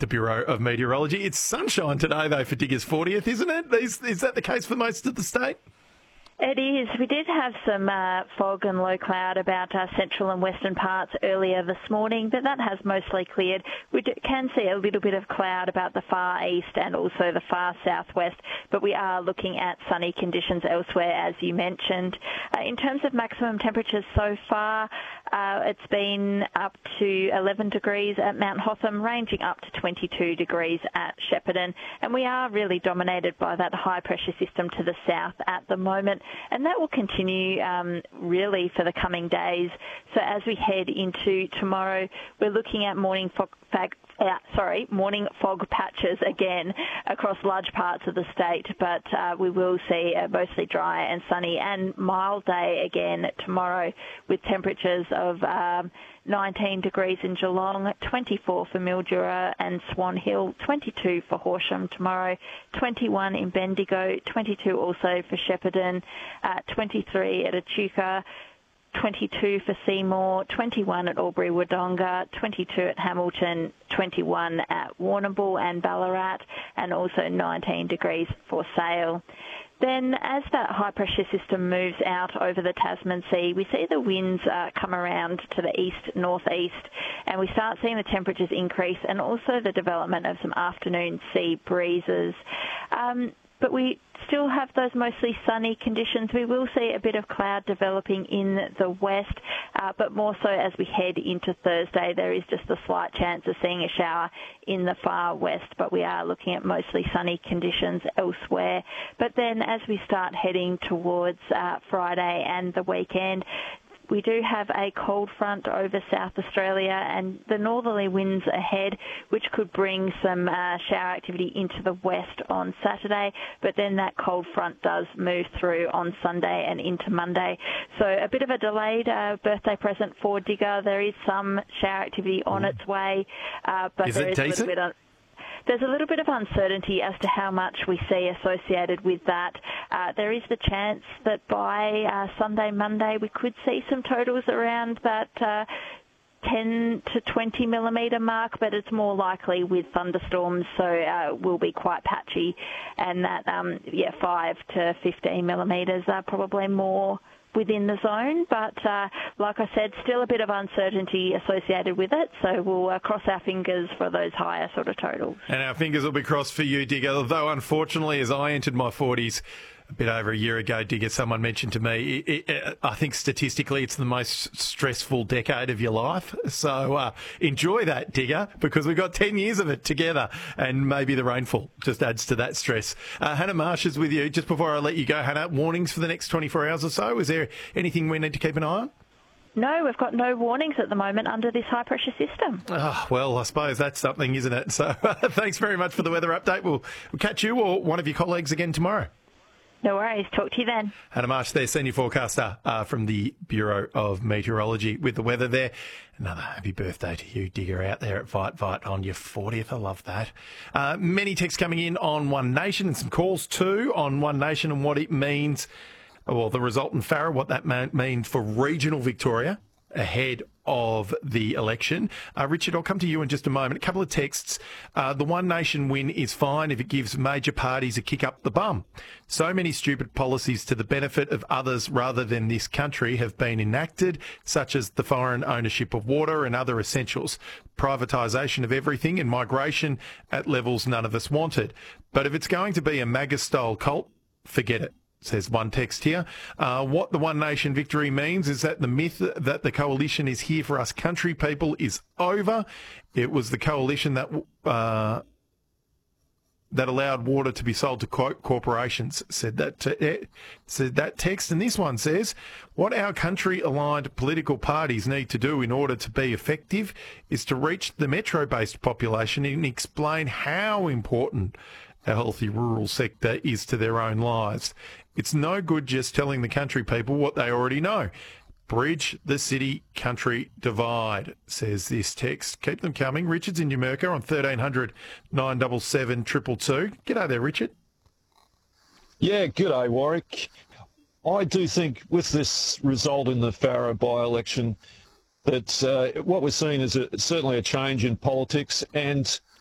the Bureau of Meteorology. It's sunshine today, though, for Diggers 40th, isn't it? Is that the case for most of the state? It is. We did have some fog and low cloud about central and western parts earlier this morning, but that has mostly cleared. We can see a little bit of cloud about the far east and also the far southwest, but we are looking at sunny conditions elsewhere, as you mentioned. In terms of maximum temperatures so far, it's been up to 11 degrees at Mount Hotham, ranging up to 22 degrees at Shepparton, and we are really dominated by that high pressure system to the south at the moment. And that will continue really for the coming days. So as we head into tomorrow, we're looking at morning fog patches again across large parts of the state, but we will see a mostly dry and sunny and mild day again tomorrow with temperatures of 19 degrees in Geelong, 24 for Mildura and Swan Hill, 22 for Horsham tomorrow, 21 in Bendigo, 22 also for Shepparton, 23 at Echuca, 22 for Seymour, 21 at Albury-Wodonga, 22 at Hamilton, 21 at Warrnambool and Ballarat, and also 19 degrees for Sale. Then as that high-pressure system moves out over the Tasman Sea, we see the winds come around to the east-northeast, and we start seeing the temperatures increase and also the development of some afternoon sea breezes. But we still have those mostly sunny conditions. We will see a bit of cloud developing in the west, but more so as we head into Thursday, there is just a slight chance of seeing a shower in the far west, but we are looking at mostly sunny conditions elsewhere. But then as we start heading towards Friday and the weekend, we do have a cold front over South Australia and the northerly winds ahead, which could bring some shower activity into the west on Saturday, but then that cold front does move through on Sunday and into Monday. So a bit of a delayed birthday present for Digger. There is some shower activity on its way, but is it decent? There's a little bit of uncertainty as to how much we see associated with that. There is the chance that by Sunday, Monday, we could see some totals around that 10 to 20 millimetre mark, but it's more likely with thunderstorms, so will be quite patchy, and that 5 to 15 millimetres are probably more within the zone, but like I said, still a bit of uncertainty associated with it, so we'll cross our fingers for those higher sort of totals. And our fingers will be crossed for you, Digger, though unfortunately as I entered my 40s a bit over a year ago, Digger, someone mentioned to me, I think statistically it's the most stressful decade of your life. So enjoy that, Digger, because we've got 10 years of it together, and maybe the rainfall just adds to that stress. Hannah Marsh is with you. Just before I let you go, Hannah, warnings for the next 24 hours or so? Is there anything we need to keep an eye on? No, we've got no warnings at the moment under this high-pressure system. Oh, well, I suppose that's something, isn't it? So thanks very much for the weather update. We'll catch you or one of your colleagues again tomorrow. No worries. Talk to you then. Hannah Marsh there, senior forecaster from the Bureau of Meteorology with the weather there. Another happy birthday to you, Digger, out there at Vite on your 40th. I love that. Many texts coming in on One Nation and some calls too on One Nation and what it means, well, the result in Farrer, what that means for regional Victoria ahead of the election. Richard, I'll come to you in just a moment. A couple of texts. The One Nation win is fine if it gives major parties a kick up the bum. So many stupid policies to the benefit of others rather than this country have been enacted, such as the foreign ownership of water and other essentials, privatisation of everything and migration at levels none of us wanted. But if it's going to be a MAGA-style cult, forget it. Says one text here. What the One Nation victory means is that the myth that the coalition is here for us country people is over. It was the coalition that allowed water to be sold to corporations, said that text. And this one says, what our country-aligned political parties need to do in order to be effective is to reach the metro-based population and explain how important a healthy rural sector is to their own lives. It's no good just telling the country people what they already know. Bridge the city-country divide, says this text. Keep them coming. Richard's in Numurkah on 1300 977 222. G'day there, Richard. Yeah, g'day, Warwick. I do think with this result in the Farrer by-election that what we're seeing is certainly a change in politics, and